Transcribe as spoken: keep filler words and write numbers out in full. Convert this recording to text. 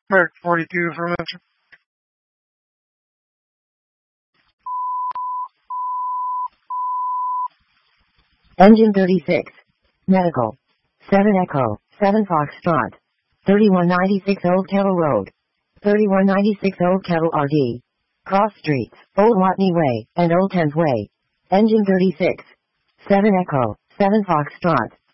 Merc forty-two from Metro. Engine thirty-six. Medical. seven Echo, seven Foxtrot. thirty-one ninety-six Old Kettle Road. thirty-one ninety-six Old Kettle R D. Cross Streets, Old Watney Way, and Old Thames Way. Engine thirty-six. seven Echo, seven Foxtrot.